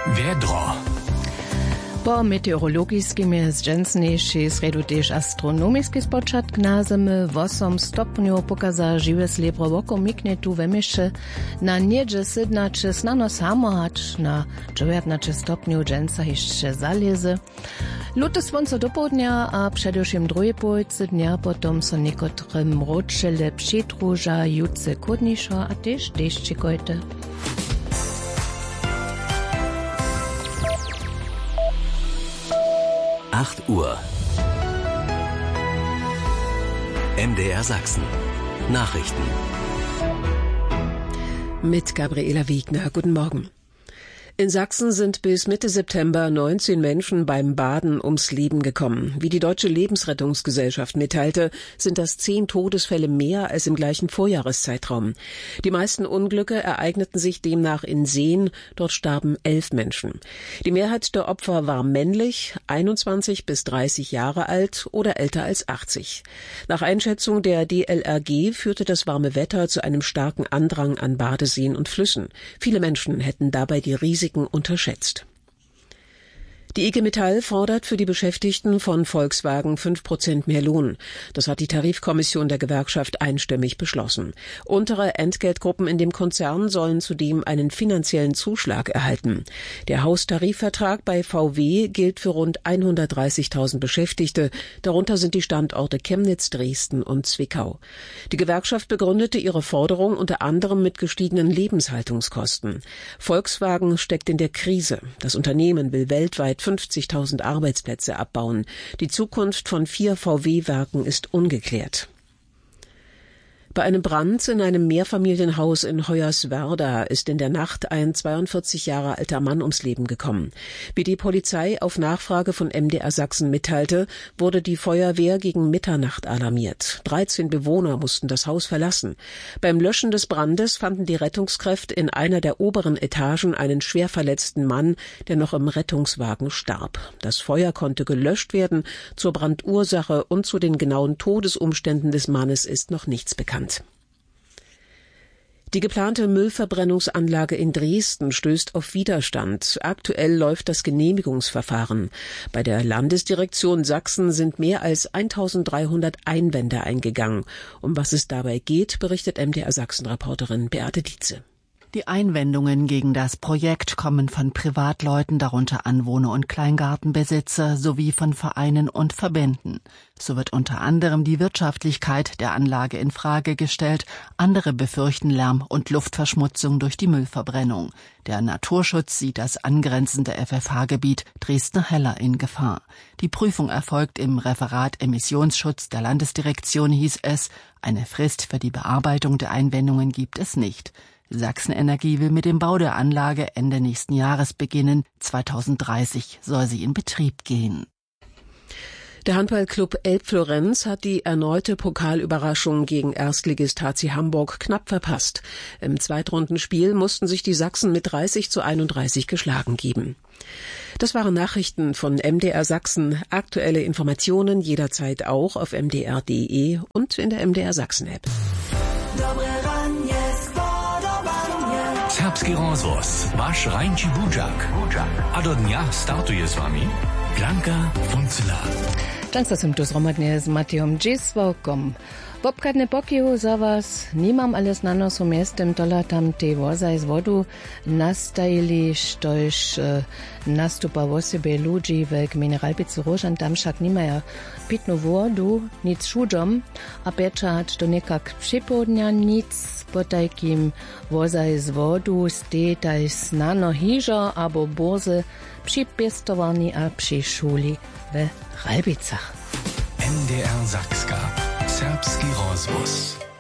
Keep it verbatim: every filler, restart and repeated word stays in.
Vedro. Po meteorologiskimi zdženstnejší sredu tiež astronomický spočat knázemy osem stopňov pokaza živé sliebro woko mikne tu ve myše na niedže sednače snano samohać na dziewiętnaście stopňov dženca jeszcze zalieze. Lute słońce do południa a przedewším drugiej połojce dnia potom so niekotrym mročele přidruža jutce kudnišo a tež deščikojte. acht Uhr. M D R Sachsen. Nachrichten. Mit Gabriela Wiegner. Guten Morgen. In Sachsen sind bis Mitte September neunzehn Menschen beim Baden ums Leben gekommen. Wie die Deutsche Lebensrettungsgesellschaft mitteilte, sind das zehn Todesfälle mehr als im gleichen Vorjahreszeitraum. Die meisten Unglücke ereigneten sich demnach in Seen. Dort starben elf Menschen. Die Mehrheit der Opfer war männlich, einundzwanzig bis dreißig Jahre alt oder älter als achtzig. Nach Einschätzung der D L R G führte das warme Wetter zu einem starken Andrang an Badeseen und Flüssen. Viele Menschen hätten dabei die Risiken unterschätzt. Die I G Metall fordert für die Beschäftigten von Volkswagen fünf Prozent mehr Lohn. Das hat die Tarifkommission der Gewerkschaft einstimmig beschlossen. Untere Entgeltgruppen in dem Konzern sollen zudem einen finanziellen Zuschlag erhalten. Der Haustarifvertrag bei V W gilt für rund hundertdreißigtausend Beschäftigte. Darunter sind die Standorte Chemnitz, Dresden und Zwickau. Die Gewerkschaft begründete ihre Forderung unter anderem mit gestiegenen Lebenshaltungskosten. Volkswagen steckt in der Krise. Das Unternehmen will weltweit fünfzigtausend Arbeitsplätze abbauen. Die Zukunft von vier V W-Werken ist ungeklärt. Bei einem Brand in einem Mehrfamilienhaus in Hoyerswerda ist in der Nacht ein zweiundvierzig Jahre alter Mann ums Leben gekommen. Wie die Polizei auf Nachfrage von M D R Sachsen mitteilte, wurde die Feuerwehr gegen Mitternacht alarmiert. dreizehn Bewohner mussten das Haus verlassen. Beim Löschen des Brandes fanden die Rettungskräfte in einer der oberen Etagen einen schwer verletzten Mann, der noch im Rettungswagen starb. Das Feuer konnte gelöscht werden. Zur Brandursache und zu den genauen Todesumständen des Mannes ist noch nichts bekannt. Die geplante Müllverbrennungsanlage in Dresden stößt auf Widerstand. Aktuell läuft das Genehmigungsverfahren. Bei der Landesdirektion Sachsen sind mehr als eintausenddreihundert Einwände eingegangen. Um was es dabei geht, berichtet M D R Sachsen-Reporterin Beate Dietze. Die Einwendungen gegen das Projekt kommen von Privatleuten, darunter Anwohner und Kleingartenbesitzer, sowie von Vereinen und Verbänden. So wird unter anderem die Wirtschaftlichkeit der Anlage in Frage gestellt. Andere befürchten Lärm- und Luftverschmutzung durch die Müllverbrennung. Der Naturschutz sieht das angrenzende F F H-Gebiet Dresden-Heller in Gefahr. Die Prüfung erfolgt im Referat Emissionsschutz der Landesdirektion, hieß es. Eine Frist für die Bearbeitung der Einwendungen gibt es nicht. Sachsen Energie will mit dem Bau der Anlage Ende nächsten Jahres beginnen. zweitausenddreißig soll sie in Betrieb gehen. Der Handballclub Elbflorenz hat die erneute Pokalüberraschung gegen Erstligist H C Hamburg knapp verpasst. Im Zweitrundenspiel mussten sich die Sachsen mit dreißig zu einunddreißig geschlagen geben. Das waren Nachrichten von M D R Sachsen. Aktuelle Informationen jederzeit auch auf m d r punkt d e und in der M D R Sachsen App. Serbski rozvoz, vaš Rajnči Budžak. A do dňa startuje s vami Blanka Funcela. Często som tu zromadne s Matejom Dżiswokom. Wopkadne pokihu za was, nimam ale znano so miestem tola tam te woza z wodu nastajili, štož e, nastupa v osebe ludzi w Mineralpicu Rožan, tam však nimaja pitnu vodu, nic šudžom, a pečať to nekak připodňa nic, potajkim woza z wodu ste taj znano hižo abo borze przy pestowani a przy szuli w Ralbicach. M D R Sakska. Serbski rozvoz.